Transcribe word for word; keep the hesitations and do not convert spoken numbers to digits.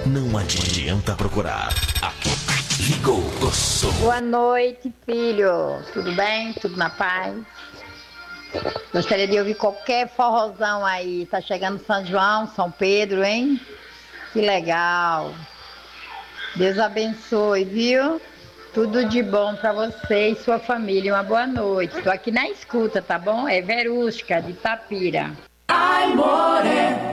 Não adianta procurar. Aqui, ligou o som. Boa noite, filho. Tudo bem? Tudo na paz? Gostaria de ouvir qualquer forrozão aí. Tá chegando São João, São Pedro, hein? Que legal. Deus abençoe, viu? Tudo de bom pra você e sua família. Uma boa noite. Tô aqui na escuta, tá bom? É Verusca, de Tapira. Ai, more.